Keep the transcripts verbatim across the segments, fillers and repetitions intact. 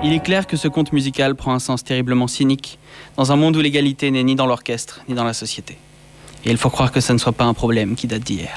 Il est clair que ce conte musical prend un sens terriblement cynique, dans un monde où l'égalité n'est ni dans l'orchestre, ni dans la société. Et il faut croire que ça ne soit pas un problème qui date d'hier.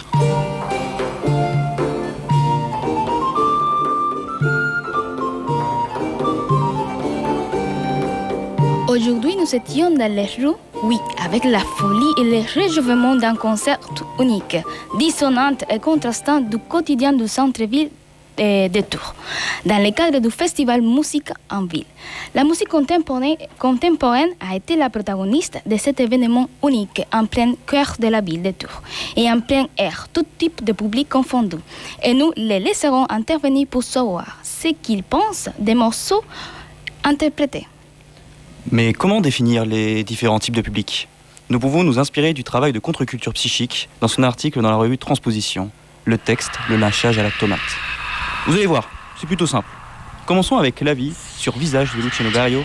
Aujourd'hui, nous étions dans les rues, oui, avec la folie et le réjouissement d'un concert unique, dissonant et contrastant du quotidien du centre-ville de Tours, dans le cadre du festival Musique en ville. La musique contemporaine, contemporaine a été la protagoniste de cet événement unique en plein cœur de la ville de Tours et en plein air, tout type de public confondu. Et nous les laisserons intervenir pour savoir ce qu'ils pensent des morceaux interprétés. Mais comment définir les différents types de publics ? Nous pouvons nous inspirer du travail de contre-culture psychique dans son article dans la revue Transposition, le texte, le lynchage à la tomate. Vous allez voir, c'est plutôt simple. Commençons avec l'avis sur Visage de Luciano Berio.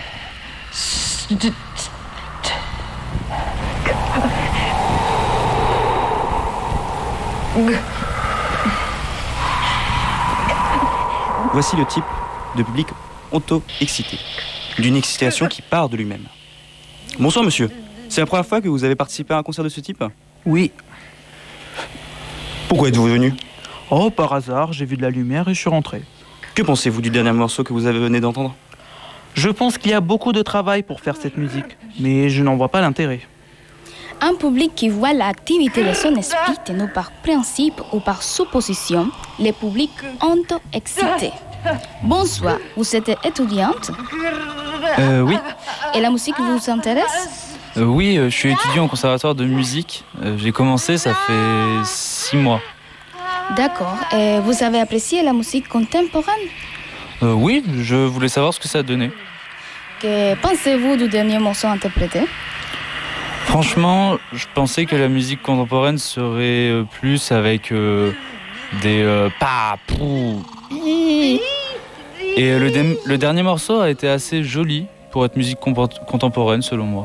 Voici le type de public auto-excité, d'une excitation qui part de lui-même. Bonsoir monsieur, c'est la première fois que vous avez participé à un concert de ce type ? Oui. Pourquoi êtes-vous venu ? Oh, par hasard, j'ai vu de la lumière et je suis rentré. Que pensez-vous du dernier morceau que vous avez venez d'entendre ? Je pense qu'il y a beaucoup de travail pour faire cette musique, mais je n'en vois pas l'intérêt. Un public qui voit l'activité de son esprit tenue par principe ou par supposition, le public auto-excité. Bonsoir, vous êtes étudiante ? Euh, oui. Et la musique vous intéresse ? Euh, oui, euh, je suis étudiant au conservatoire de musique. Euh, j'ai commencé, ça fait six mois. D'accord. Et vous avez apprécié la musique contemporaine ? Euh, oui, je voulais savoir ce que ça donnait. Que pensez-vous du dernier morceau interprété ? Franchement, je pensais que la musique contemporaine serait euh, plus avec euh, des euh, pa, pou. Et euh, le, dé- le dernier morceau a été assez joli pour être musique comp- contemporaine, selon moi.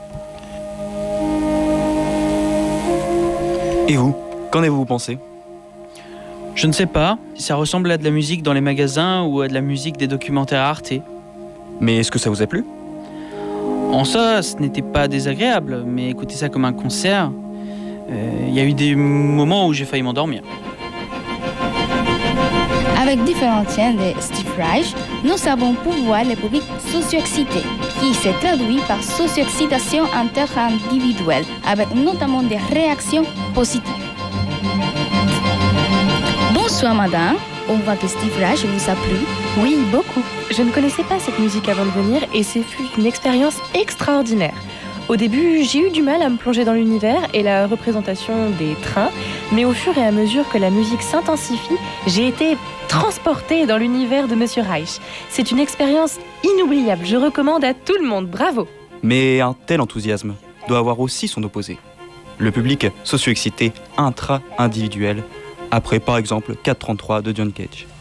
Et vous, qu'en avez-vous pensé ? Je ne sais pas, ça ressemble à de la musique dans les magasins ou à de la musique des documentaires Arte. Mais est-ce que ça vous a plu ? En ça, ce n'était pas désagréable, mais écouter ça comme un concert, il euh, y a eu des moments où j'ai failli m'endormir. Avec différents chaînes de Steve Reich, nous avons pu voir le public socio-excité, qui se traduit par socio-excitation interindividuelle, avec notamment des réactions positives. Bonsoir madame, on voit que Steve Reich vous a plu. Oui, beaucoup. Je ne connaissais pas cette musique avant de venir et ce fut une expérience extraordinaire. Au début, j'ai eu du mal à me plonger dans l'univers et la représentation des trains, mais au fur et à mesure que la musique s'intensifie, j'ai été transportée dans l'univers de Monsieur Reich. C'est une expérience inoubliable, je recommande à tout le monde, bravo. Mais un tel enthousiasme doit avoir aussi son opposé. Le public socio-excité intra-individuel, après par exemple quatre trente-trois de John Cage.